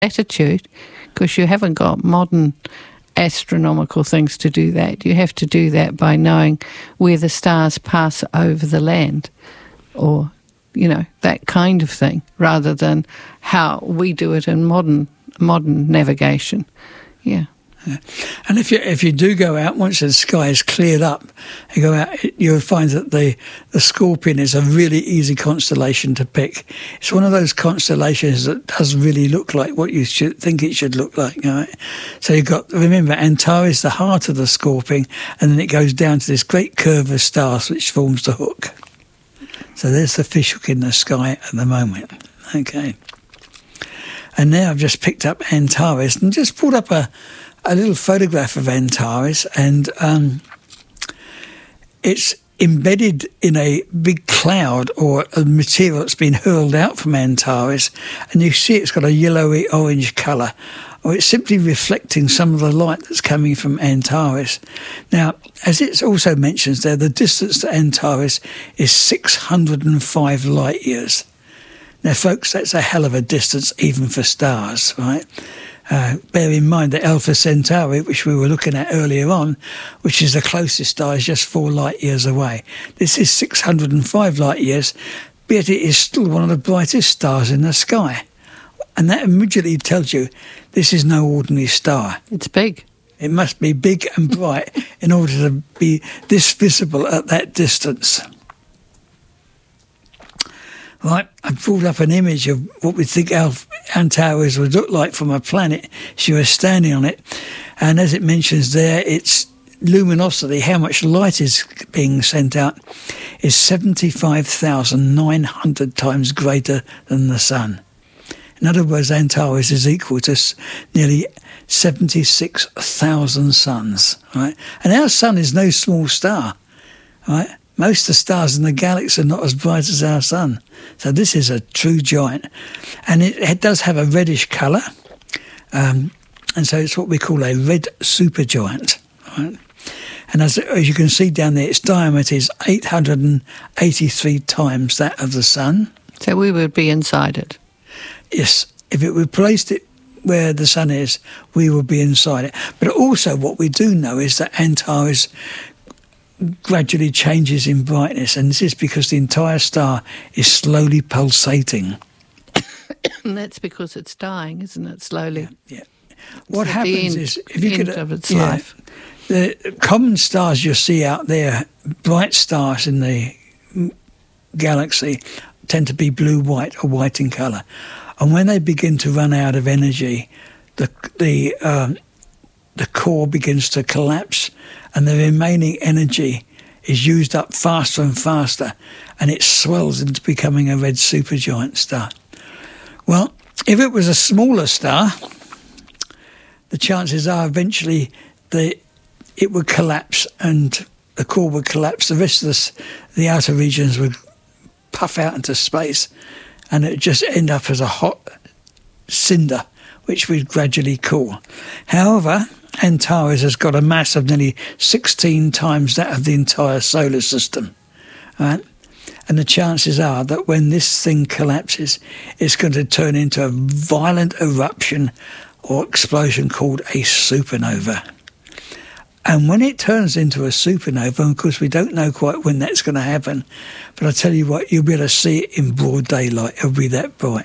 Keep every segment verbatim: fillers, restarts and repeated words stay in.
latitude, because you haven't got modern astronomical things to do that. You have to do that by knowing where the stars pass over the land, or, you know, that kind of thing, rather than how we do it in modern modern navigation. Yeah. Yeah. And if you if you do go out, once the sky is cleared up, you go out, you'll find that the, the Scorpion is a really easy constellation to pick. It's one of those constellations that doesn't really look like what you should think it should look like. Right? So you've got, remember, Antares, the heart of the Scorpion, and then it goes down to this great curve of stars which forms the hook. So there's the fishhook in the sky at the moment. Okay. And now I've just picked up Antares and just pulled up a a little photograph of Antares, and um, it's embedded in a big cloud or a material that's been hurled out from Antares, and you see it's got a yellowy orange colour, or it's simply reflecting some of the light that's coming from Antares. Now, as it also mentions there, the distance to Antares is six hundred five light years. Now, folks, that's a hell of a distance even for stars, right? Uh, bear in mind that Alpha Centauri, which we were looking at earlier on, which is the closest star, is just four light years away. This is six hundred five light years, but it is still one of the brightest stars in the sky. And that immediately tells you this is no ordinary star. It's big. It must be big and bright in order to be this visible at that distance. Right, I brought up an image of what we think Antares would look like from a planet if you were standing on it. And as it mentions there, its luminosity, how much light is being sent out, is seventy-five thousand nine hundred times greater than the sun. In other words, Antares is equal to nearly seventy-six thousand suns, right? And our sun is no small star, right? Most of the stars in the galaxy are not as bright as our sun. So this is a true giant. And it, it does have a reddish colour. Um, and so it's what we call a red supergiant. Right? And as, as you can see down there, its diameter is eight hundred eighty-three times that of the sun. So we would be inside it. Yes. If it were placed it where the sun is, we would be inside it. But also what we do know is that Antares gradually changes in brightness, and this is because the entire star is slowly pulsating. And that's because it's dying, isn't it, slowly? Yeah. yeah. What it's happens end, is, if you end could, of its yeah, life. The common stars you see out there, bright stars in the galaxy, tend to be blue, white, or white in colour. And when they begin to run out of energy, the the um, the core begins to collapse, and the remaining energy is used up faster and faster, and it swells into becoming a red supergiant star. Well, if it was a smaller star, the chances are eventually the it would collapse, and the core would collapse. The rest of the, the outer regions would puff out into space, and it would just end up as a hot cinder, which would gradually cool. However, Antares has got a mass of nearly sixteen times that of the entire solar system, right? And the chances are that when this thing collapses, it's going to turn into a violent eruption or explosion called a supernova. And when it turns into a supernova, and of course we don't know quite when that's going to happen, but I tell you what, you'll be able to see it in broad daylight. It'll be that bright.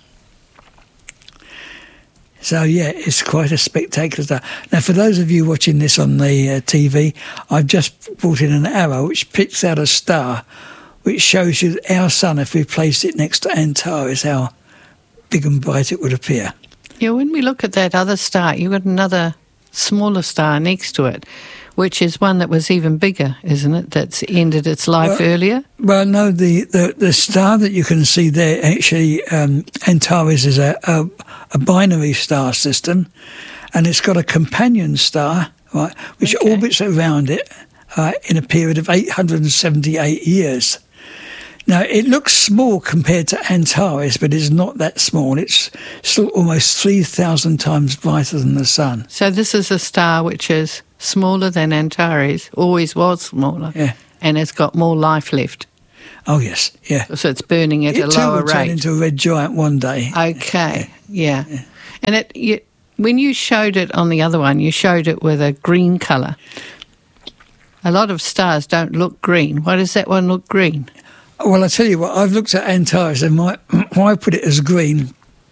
So, yeah, it's quite a spectacular star. Now, for those of you watching this on the uh, T V, I've just brought in an arrow which picks out a star which shows you our sun, if we placed it next to Antares, how big and bright it would appear. Yeah, when we look at that other star, you've got another smaller star next to it, which is one that was even bigger, isn't it, that's ended its life well, earlier? Well, no, the, the, the star that you can see there, actually, um, Antares is a, a, a binary star system, and it's got a companion star, right, which okay. orbits around it uh, in a period of eight hundred seventy-eight years. Now, it looks small compared to Antares, but it's not that small. It's still almost three thousand times brighter than the sun. So this is a star which is smaller than Antares, always was smaller, yeah. and it's got more life left. Oh, yes, yeah. So it's burning at it a lower rate. It too will turn rate. into a red giant one day. Okay, yeah. yeah. And it, you, when you showed it on the other one, you showed it with a green colour. A lot of stars don't look green. Why does that one look green? Well, I tell you what, I've looked at Antares, and my, why I put it as green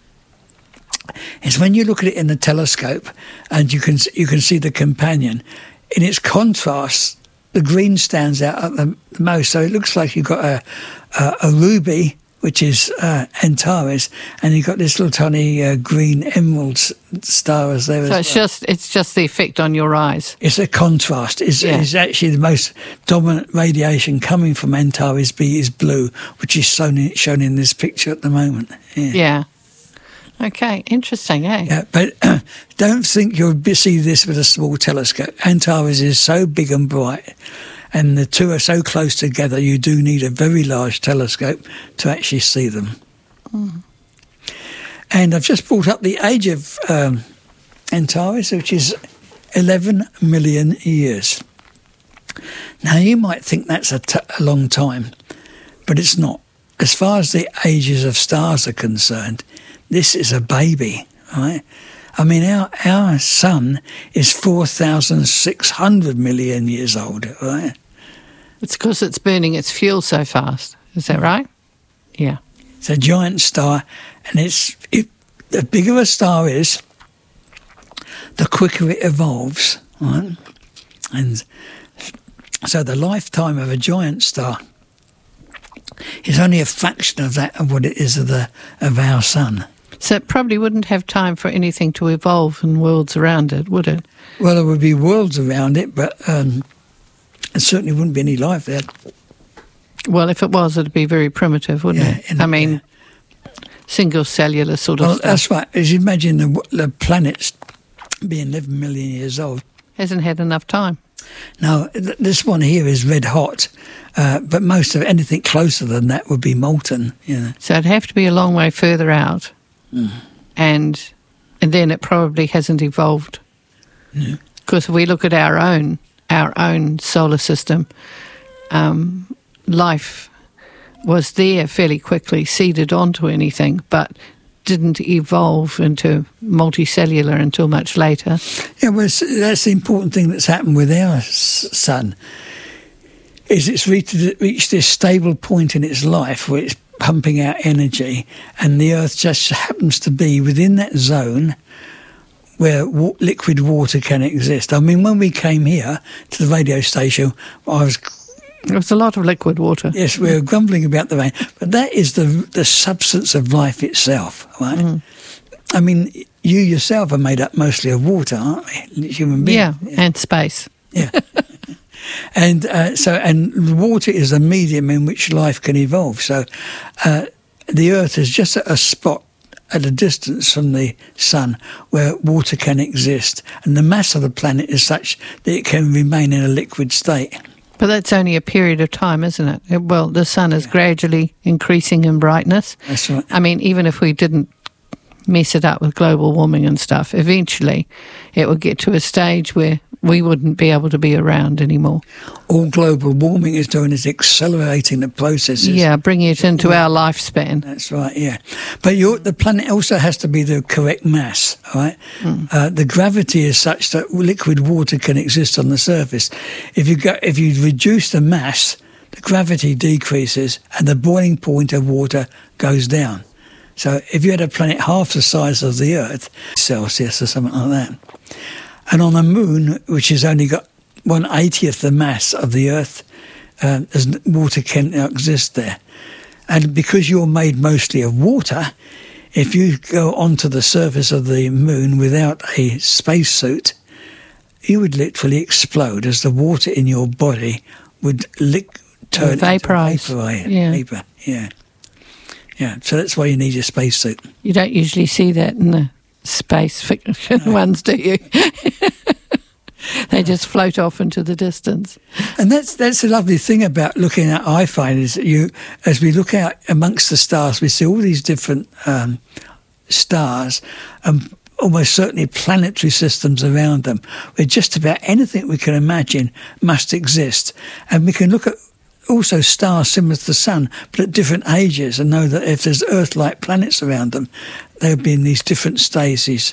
is when you look at it in the telescope and you can you can see the companion, in its contrast, the green stands out at the most. So it looks like you've got a, a, a ruby, which is uh, Antares, and you've got this little tiny uh, green emerald star as there. So as it's well. just it's just the effect on your eyes. It's a contrast. It's, Yeah. it's actually the most dominant radiation coming from Antares B is blue, which is shown in, shown in this picture at the moment. Yeah. Yeah. Okay, interesting, eh? Yeah, but uh, don't think you'll be- see this with a small telescope. Antares is so big and bright, and the two are so close together, you do need a very large telescope to actually see them. Mm. And I've just brought up the age of um, Antares, which is eleven million years. Now, you might think that's a, t- a long time, but it's not. As far as the ages of stars are concerned, this is a baby, right? I mean, our our sun is four thousand six hundred million years old, right? It's because it's burning its fuel so fast. Is that right? Yeah. It's a giant star, and it's it, the bigger a star is, the quicker it evolves, right? And so the lifetime of a giant star is only a fraction of that of what it is of the of our sun. So it probably wouldn't have time for anything to evolve in worlds around it, would it? Well, there would be worlds around it, but um, there certainly wouldn't be any life there. Well, if it was, it'd be very primitive, wouldn't Yeah, it? in a- I mean, single cellular sort of Well, stuff. that's right. As you imagine the, the planets being eleven million years old. Hasn't had enough time. Now, th- this one here is red hot, uh, but most of anything closer than that would be molten. You know. So it'd have to be a long way further out. Mm. And and then it probably hasn't evolved. No. Because if we look at our own our own solar system, um, life was there fairly quickly, seeded onto anything, but didn't evolve into multicellular until much later. Yeah, well, it's- that's the important thing that's happened with our s- sun, is it's reached, reached this stable point in its life where it's pumping out energy, and the Earth just happens to be within that zone where wa- liquid water can exist. I mean, when we came here to the radio station, I was There was a lot of liquid water. Yes, we were grumbling about the rain, but that is the the substance of life itself, right? Mm. I mean, you yourself are made up mostly of water, aren't we? Human beings. Yeah, and space. Yeah. and uh, so, and water is a medium in which life can evolve. So, uh, the Earth is just at a spot at a distance from the sun where water can exist, and the mass of the planet is such that it can remain in a liquid state. But that's only a period of time, isn't it? It- Well, the sun is gradually increasing in brightness. That's right. I mean, even if we didn't mess it up with global warming and stuff, eventually it would get to a stage where we wouldn't be able to be around anymore. All global warming is doing is accelerating the processes. Yeah, bringing it into our lifespan. That's right, yeah. But your, the planet also has to be the correct mass, all right? Mm. Uh, the gravity is such that liquid water can exist on the surface. If you go, if you reduce the mass, the gravity decreases and the boiling point of water goes down. So if you had a planet half the size of the Earth, Celsius or something like that, and on a moon, which has only got one eightieth the mass of the Earth, uh, there's n- water can exist there. And because you're made mostly of water, if you go onto the surface of the moon without a spacesuit, you would literally explode as the water in your body would lick, turn Vaporise. into vapor. Yeah. Vapor. Yeah. Yeah. So that's why you need your spacesuit. You don't usually see that in the space fiction ones, do you? They just float off into the distance. And that's that's a lovely thing about looking at, I find, is that you, as we look out amongst the stars, we see all these different um, stars and almost certainly planetary systems around them, where just about anything we can imagine must exist. And we can look at also stars similar to the sun, but at different ages, and know that if there's Earth-like planets around them, they'll be in these different stages